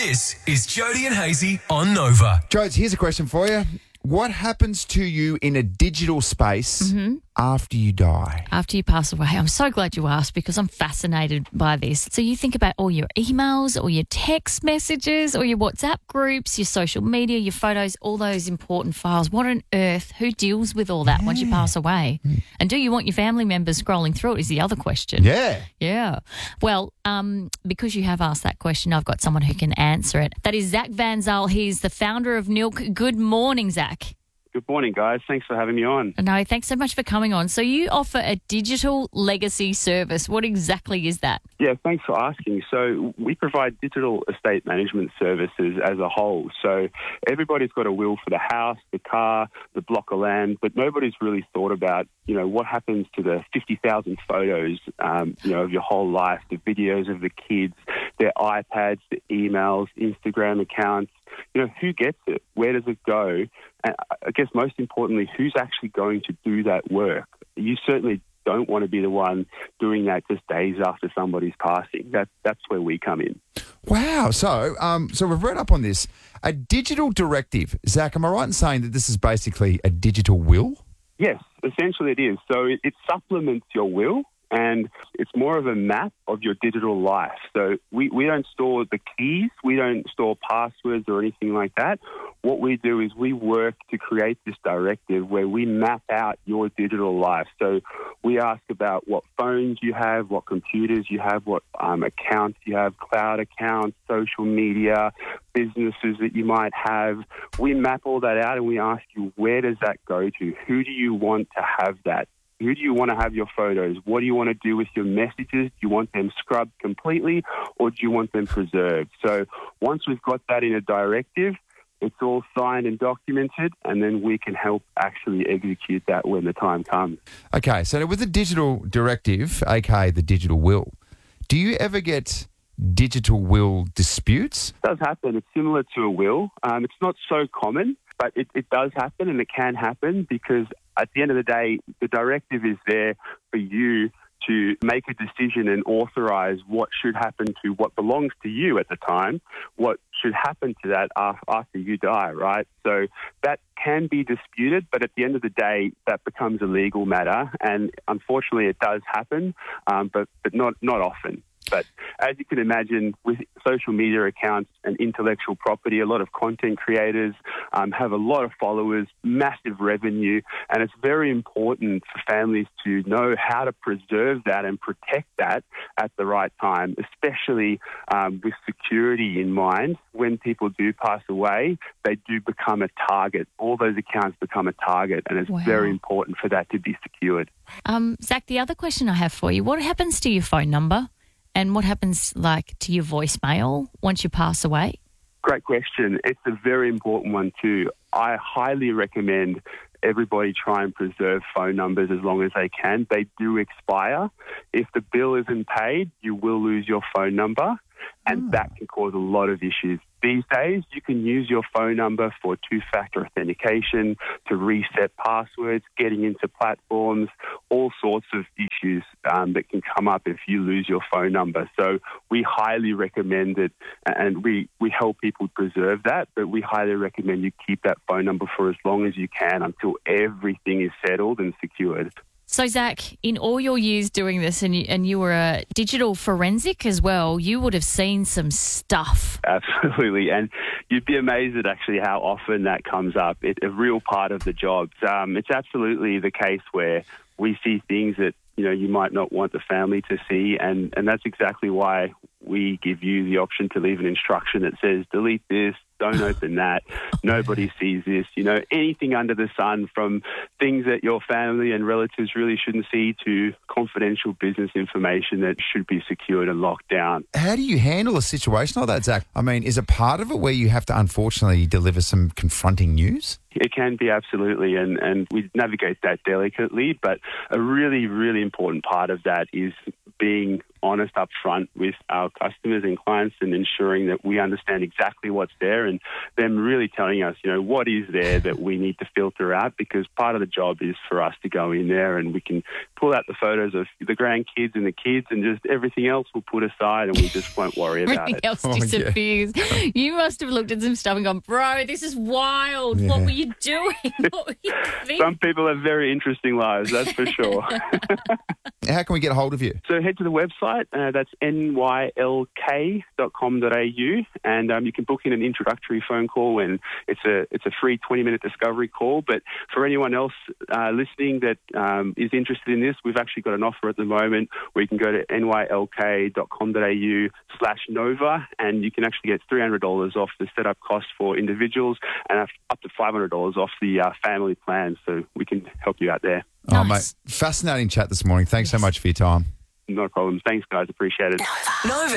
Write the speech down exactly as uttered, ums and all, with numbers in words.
This is Jody and Hazy on Nova. Jodes, here's a question for you. What happens to you in a digital space Mm-hmm. after you die? After you pass away. I'm so glad you asked because I'm fascinated by this. So you think about all your emails, or your text messages, or your WhatsApp groups, your social media, your photos, all those important files. What on earth? Who deals with all that yeah. once you pass away? Mm. And do you want your family members scrolling through it is the other question. Yeah. Yeah. Well, um, because you have asked that question, I've got someone who can answer it. That is Zach Van Zyl. He's the founder of Nilk. Good morning, Zach. Good morning, guys. Thanks for having me on. No, thanks so much for coming on. So you offer a digital legacy service. What exactly is that? Yeah, thanks for asking. So we provide digital estate management services as a whole. So everybody's got a will for the house, the car, the block of land, but nobody's really thought about, you know, what happens to the fifty thousand photos, um, you know, of your whole life, the videos of the kids, their iPads, the emails, Instagram accounts. You know, who gets it? Where does it go? And I guess most importantly, who's actually going to do that work? You certainly don't want to be the one doing that just days after somebody's passing. That, that's where we come in. Wow. So um, so we've read up on this. A digital directive. Zach, am I right in saying that this is basically a digital will? Yes, essentially it is. So it, it supplements your will, and it's more of a map of your digital life. So we, we don't store the keys, we don't store passwords or anything like that. What we do is we work to create this directive where we map out your digital life. So we ask about what phones you have, what computers you have, what um, accounts you have, cloud accounts, social media, businesses that you might have. We map all that out and we ask you, where does that go to? Who do you want to have that? Who do you want to have your photos? What do you want to do with your messages? Do you want them scrubbed completely, or do you want them preserved? So once we've got that in a directive, it's all signed and documented, and then we can help actually execute that when the time comes. Okay, so with the digital directive, aka the digital will, do you ever get digital will disputes? It does happen. It's similar to a will. Um, it's not so common, but it, it does happen, and it can happen because at the end of the day, the directive is there for you to make a decision and authorise what should happen to what belongs to you at the time, what should happen to that after you die, right? So that can be disputed, but at the end of the day, that becomes a legal matter, and unfortunately it does happen, um, but, but not, not often. But as you can imagine, with social media accounts and intellectual property, a lot of content creators um, have a lot of followers, massive revenue, and it's very important for families to know how to preserve that and protect that at the right time, especially um, with security in mind. When people do pass away, they do become a target. All those accounts become a target, and it's wow. very important for that to be secured. Um, Zach, the other question I have for you, what happens to your phone number? And what happens, like, to your voicemail once you pass away? Great question. It's a very important one too. I highly recommend everybody try and preserve phone numbers as long as they can. They do expire. If the bill isn't paid, you will lose your phone number, and oh. that can cause a lot of issues. These days, you can use your phone number for two-factor authentication, to reset passwords, getting into platforms, all sorts of issues um, that can come up if you lose your phone number. So we highly recommend it, and we, we help people preserve that, but we highly recommend you keep that phone number for as long as you can until everything is settled and secured. So, Zach, in all your years doing this, and you, and you were a digital forensic as well, you would have seen some stuff. Absolutely, and you'd be amazed at actually how often that comes up. It's a real part of the job. Um, it's absolutely the case where we see things that, you know, you might not want the family to see, and, and that's exactly why we give you the option to leave an instruction that says, delete this, don't open that, nobody sees this, you know, anything under the sun, from things that your family and relatives really shouldn't see to confidential business information that should be secured and locked down. How do you handle a situation like that, Zach? I mean, is it part of it where you have to unfortunately deliver some confronting news? It can be, absolutely, and, and we navigate that delicately, but a really, really important part of that is being honest up front with our customers and clients and ensuring that we understand exactly what's there and them really telling us, you know, what is there that we need to filter out, because part of the job is for us to go in there and we can pull out the photos of the grandkids and the kids and just everything else we'll put aside and we just won't worry about Everything it. else Oh, yeah. disappears. You must have looked at some stuff and gone, bro, this is wild. What Yeah. were you doing? What were you thinking? Some people have very interesting lives, that's for sure. How can we get hold of you? So head to the website, uh, that's N Y L K dot com dot A U, and um, you can book in an introductory phone call, and it's a it's a free twenty minute discovery call. But for anyone else uh, listening that um, is interested in this, we've actually got an offer at the moment where you can go to N Y L K dot com dot A U slash Nova, and you can actually get three hundred dollars off the setup cost for individuals and up to five hundred dollars off the uh, family plan. So we can help you out there. Oh, Nice. mate, fascinating chat this morning. Thanks so much for your time. No problems. Thanks, guys. Appreciate it. Nova.